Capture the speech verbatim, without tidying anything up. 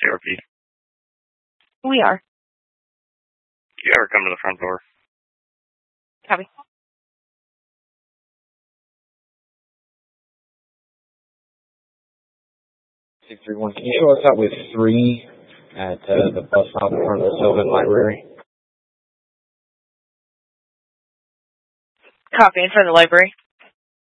C R P. We are. You ever come to the front door? Copy. six three one, can you show us out with three at uh, the bus stop in front of the Sylvan Library? Copy, in front of the library.